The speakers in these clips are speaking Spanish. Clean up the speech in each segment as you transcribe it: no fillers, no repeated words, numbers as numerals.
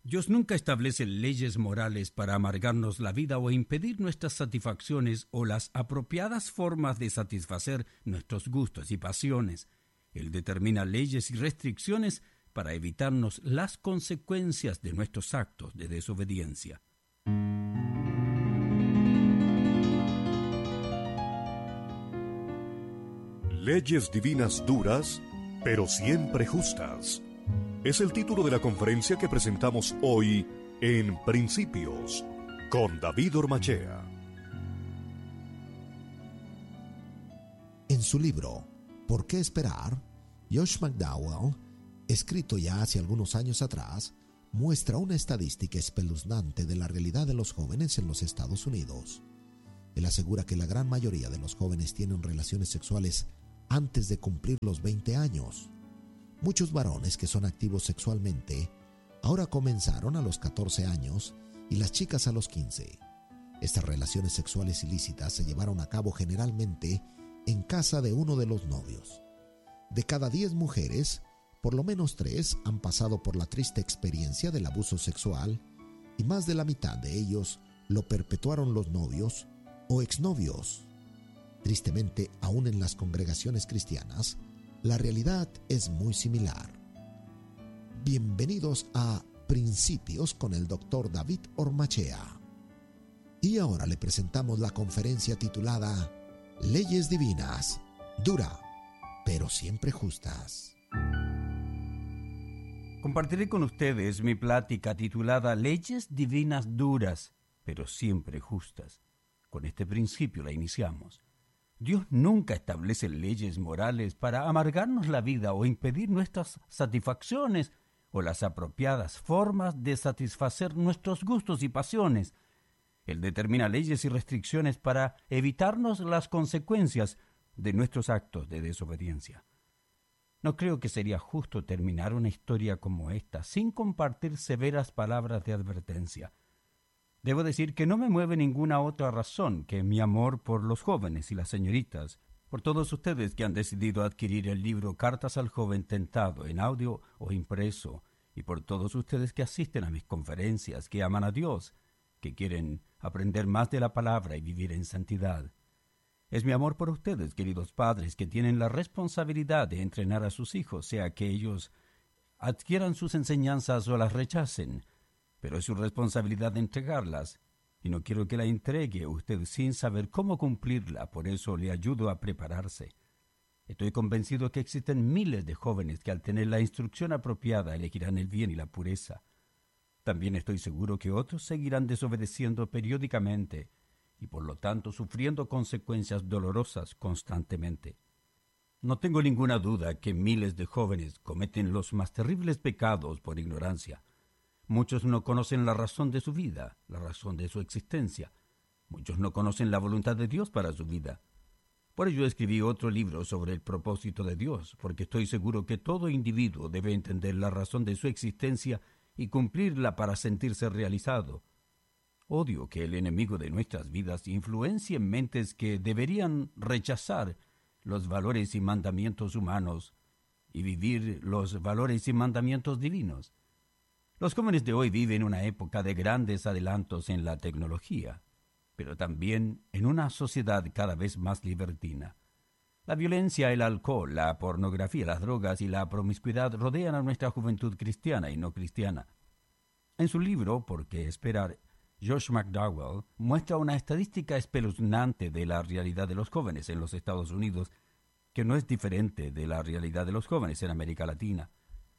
Dios nunca establece leyes morales para amargarnos la vida o impedir nuestras satisfacciones o las apropiadas formas de satisfacer nuestros gustos y pasiones. Él determina leyes y restricciones para evitarnos las consecuencias de nuestros actos de desobediencia. Leyes divinas duras, pero siempre justas. Es el título de la conferencia que presentamos hoy en Principios, con David Ormachea. En su libro, ¿Por qué esperar?, Josh McDowell, escrito ya hace algunos años atrás, muestra una estadística espeluznante de la realidad de los jóvenes en los Estados Unidos. Él asegura que la gran mayoría de los jóvenes tienen relaciones sexuales antes de cumplir los 20 años. Muchos varones que son activos sexualmente ahora comenzaron a los 14 años y las chicas a los 15. Estas relaciones sexuales ilícitas se llevaron a cabo generalmente en casa de uno de los novios. De cada 10 mujeres, por lo menos 3 han pasado por la triste experiencia del abuso sexual y más de la mitad de ellos lo perpetuaron los novios o exnovios. Tristemente, aún en las congregaciones cristianas, la realidad es muy similar. Bienvenidos a Principios con el Dr. David Ormachea. Y ahora le presentamos la conferencia titulada Leyes Divinas, dura, pero siempre justas. Compartiré con ustedes mi plática titulada Leyes Divinas duras, pero siempre justas. Con este principio la iniciamos. Dios nunca establece leyes morales para amargarnos la vida o impedir nuestras satisfacciones o las apropiadas formas de satisfacer nuestros gustos y pasiones. Él determina leyes y restricciones para evitarnos las consecuencias de nuestros actos de desobediencia. No creo que sería justo terminar una historia como esta sin compartir severas palabras de advertencia. Debo decir que no me mueve ninguna otra razón que mi amor por los jóvenes y las señoritas, por todos ustedes que han decidido adquirir el libro Cartas al Joven Tentado en audio o impreso, y por todos ustedes que asisten a mis conferencias, que aman a Dios, que quieren aprender más de la palabra y vivir en santidad. Es mi amor por ustedes, queridos padres, que tienen la responsabilidad de entrenar a sus hijos, sea que ellos adquieran sus enseñanzas o las rechacen, pero es su responsabilidad de entregarlas, y no quiero que la entregue usted sin saber cómo cumplirla, por eso le ayudo a prepararse. Estoy convencido que existen miles de jóvenes que al tener la instrucción apropiada elegirán el bien y la pureza. También estoy seguro que otros seguirán desobedeciendo periódicamente y por lo tanto sufriendo consecuencias dolorosas constantemente. No tengo ninguna duda que miles de jóvenes cometen los más terribles pecados por ignorancia. Muchos no conocen la razón de su vida, la razón de su existencia. Muchos no conocen la voluntad de Dios para su vida. Por ello escribí otro libro sobre el propósito de Dios, porque estoy seguro que todo individuo debe entender la razón de su existencia y cumplirla para sentirse realizado. Odio que el enemigo de nuestras vidas influencie en mentes que deberían rechazar los valores y mandamientos humanos y vivir los valores y mandamientos divinos. Los jóvenes de hoy viven una época de grandes adelantos en la tecnología, pero también en una sociedad cada vez más libertina. La violencia, el alcohol, la pornografía, las drogas y la promiscuidad rodean a nuestra juventud cristiana y no cristiana. En su libro, ¿Por qué esperar?, Josh McDowell muestra una estadística espeluznante de la realidad de los jóvenes en los Estados Unidos, que no es diferente de la realidad de los jóvenes en América Latina.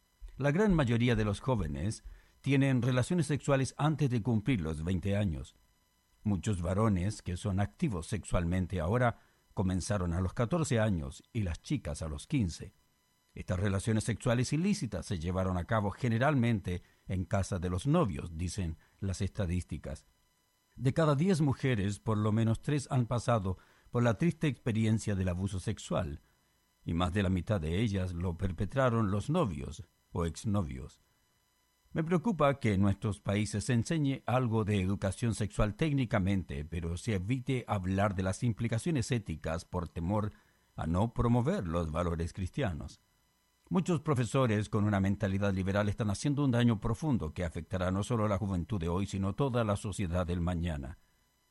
La gran mayoría de los jóvenes tienen relaciones sexuales antes de cumplir los 20 años. Muchos varones que son activos sexualmente ahora comenzaron a los 14 años y las chicas a los 15. Estas relaciones sexuales ilícitas se llevaron a cabo generalmente en casa de los novios, dicen las estadísticas. De cada 10 mujeres, por lo menos 3 han pasado por la triste experiencia del abuso sexual, y más de la mitad de ellas lo perpetraron los novios o exnovios. Me preocupa que en nuestros países se enseñe algo de educación sexual técnicamente, pero se evite hablar de las implicaciones éticas por temor a no promover los valores cristianos. Muchos profesores con una mentalidad liberal están haciendo un daño profundo que afectará no solo a la juventud de hoy, sino toda la sociedad del mañana.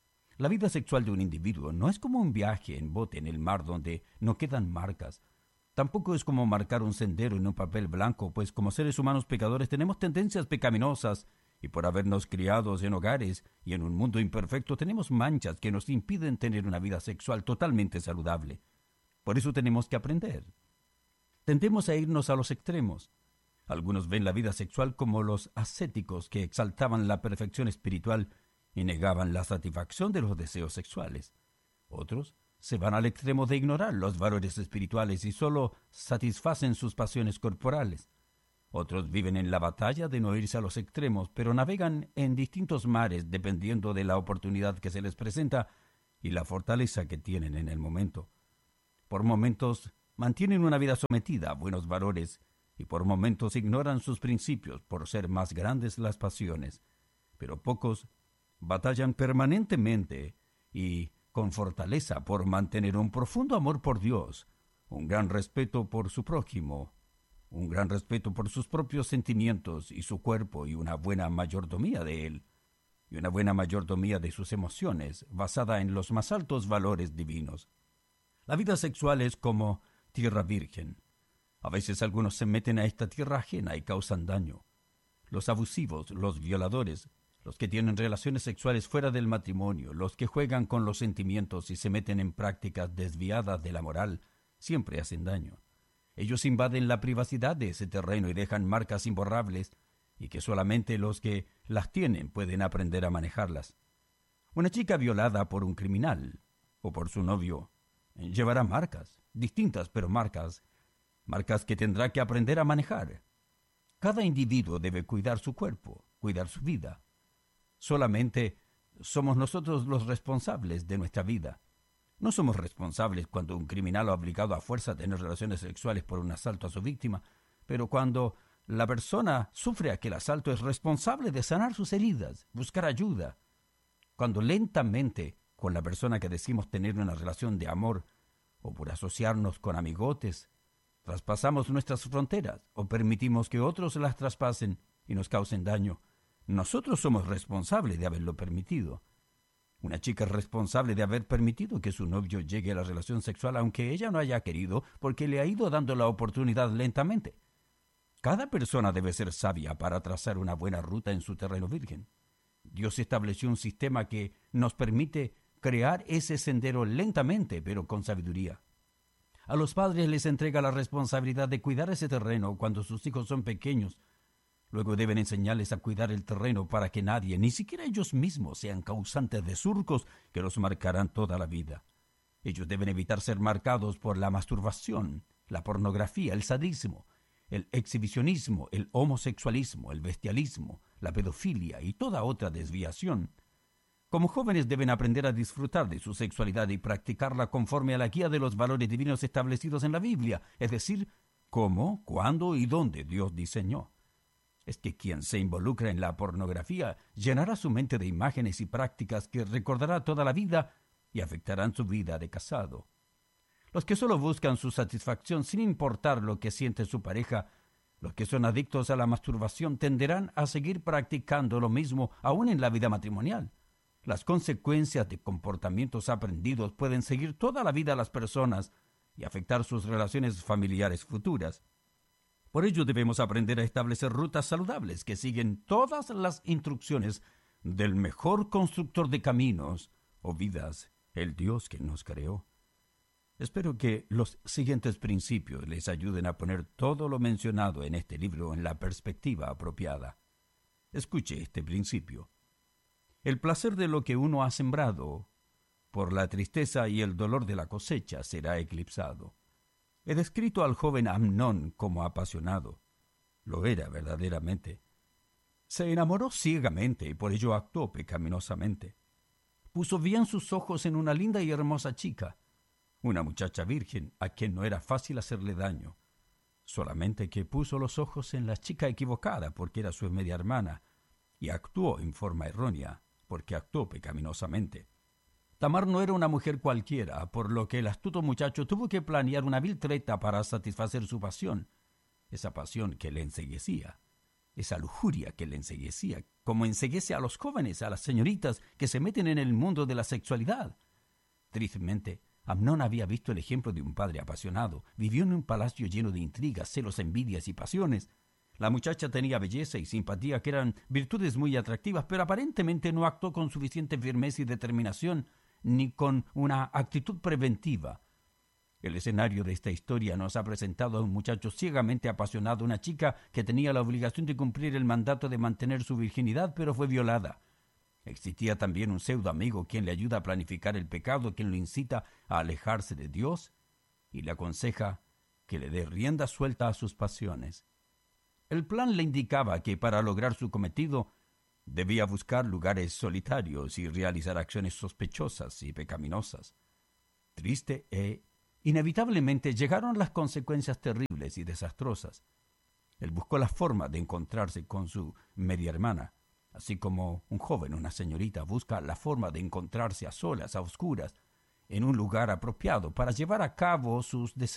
La vida sexual de un individuo no es como un viaje en bote en el mar donde no quedan marcas. Tampoco es como marcar un sendero en un papel blanco, pues como seres humanos pecadores tenemos tendencias pecaminosas y por habernos criados en hogares y en un mundo imperfecto tenemos manchas que nos impiden tener una vida sexual totalmente saludable. Por eso tenemos que aprender. Tendemos a irnos a los extremos. Algunos ven la vida sexual como los ascéticos que exaltaban la perfección espiritual y negaban la satisfacción de los deseos sexuales. Otros se van al extremo de ignorar los valores espirituales y solo satisfacen sus pasiones corporales. Otros viven en la batalla de no irse a los extremos, pero navegan en distintos mares dependiendo de la oportunidad que se les presenta y la fortaleza que tienen en el momento. Por momentos mantienen una vida sometida a buenos valores y por momentos ignoran sus principios por ser más grandes las pasiones, pero pocos batallan permanentemente y con fortaleza por mantener un profundo amor por Dios, un gran respeto por su prójimo, un gran respeto por sus propios sentimientos y su cuerpo y una buena mayordomía de él, y una buena mayordomía de sus emociones basada en los más altos valores divinos. La vida sexual es como tierra virgen. A veces algunos se meten a esta tierra ajena y causan daño. Los abusivos, los violadores, los que tienen relaciones sexuales fuera del matrimonio, los que juegan con los sentimientos y se meten en prácticas desviadas de la moral, siempre hacen daño. Ellos invaden la privacidad de ese terreno y dejan marcas imborrables, y que solamente los que las tienen pueden aprender a manejarlas. Una chica violada por un criminal o por su novio llevará marcas, distintas pero marcas que tendrá que aprender a manejar. Cada individuo debe cuidar su cuerpo, cuidar su vida. Solamente somos nosotros los responsables de nuestra vida. No somos responsables cuando un criminal ha obligado a fuerza a tener relaciones sexuales por un asalto a su víctima, pero cuando la persona sufre aquel asalto es responsable de sanar sus heridas, buscar ayuda. Cuando lentamente con la persona que decimos tener una relación de amor o por asociarnos con amigotes, traspasamos nuestras fronteras o permitimos que otros las traspasen y nos causen daño, nosotros somos responsables de haberlo permitido. Una chica es responsable de haber permitido que su novio llegue a la relación sexual aunque ella no haya querido porque le ha ido dando la oportunidad lentamente. Cada persona debe ser sabia para trazar una buena ruta en su terreno virgen. Dios estableció un sistema que nos permite crear ese sendero lentamente, pero con sabiduría. A los padres les entrega la responsabilidad de cuidar ese terreno cuando sus hijos son pequeños. Luego deben enseñarles a cuidar el terreno para que nadie, ni siquiera ellos mismos, sean causantes de surcos que los marcarán toda la vida. Ellos deben evitar ser marcados por la masturbación, la pornografía, el sadismo, el exhibicionismo, el homosexualismo, el bestialismo, la pedofilia y toda otra desviación. Como jóvenes deben aprender a disfrutar de su sexualidad y practicarla conforme a la guía de los valores divinos establecidos en la Biblia, es decir, cómo, cuándo y dónde Dios diseñó. Es que quien se involucra en la pornografía llenará su mente de imágenes y prácticas que recordará toda la vida y afectarán su vida de casado. Los que solo buscan su satisfacción sin importar lo que siente su pareja, los que son adictos a la masturbación tenderán a seguir practicando lo mismo aún en la vida matrimonial. Las consecuencias de comportamientos aprendidos pueden seguir toda la vida a las personas y afectar sus relaciones familiares futuras. Por ello debemos aprender a establecer rutas saludables que siguen todas las instrucciones del mejor constructor de caminos o vidas, el Dios que nos creó. Espero que los siguientes principios les ayuden a poner todo lo mencionado en este libro en la perspectiva apropiada. Escuche este principio. El placer de lo que uno ha sembrado, por la tristeza y el dolor de la cosecha, será eclipsado. He descrito al joven Amnón como apasionado. Lo era verdaderamente. Se enamoró ciegamente y por ello actuó pecaminosamente. Puso bien sus ojos en una linda y hermosa chica, una muchacha virgen a quien no era fácil hacerle daño, solamente que puso los ojos en la chica equivocada porque era su media hermana y actuó en forma errónea porque actuó pecaminosamente. Tamar no era una mujer cualquiera, por lo que el astuto muchacho tuvo que planear una vil treta para satisfacer su pasión. esa pasión que le enceguecía, esa lujuria que le enceguecía, como enceguece a los jóvenes, a las señoritas que se meten en el mundo de la sexualidad. Tristemente, Amnón había visto el ejemplo de un padre apasionado. Vivió en un palacio lleno de intrigas, celos, envidias y pasiones. La muchacha tenía belleza y simpatía, que eran virtudes muy atractivas, pero aparentemente no actuó con suficiente firmeza y determinación, ni con una actitud preventiva. El escenario de esta historia nos ha presentado a un muchacho ciegamente apasionado, una chica que tenía la obligación de cumplir el mandato de mantener su virginidad, pero fue violada. Existía también un pseudo amigo quien le ayuda a planificar el pecado, quien lo incita a alejarse de Dios y le aconseja que le dé rienda suelta a sus pasiones. El plan le indicaba que para lograr su cometido debía buscar lugares solitarios y realizar acciones sospechosas y pecaminosas. Triste e inevitablemente llegaron las consecuencias terribles y desastrosas. Él buscó la forma de encontrarse con su media hermana, así como un joven, una señorita, busca la forma de encontrarse a solas, a oscuras, en un lugar apropiado para llevar a cabo sus deseos.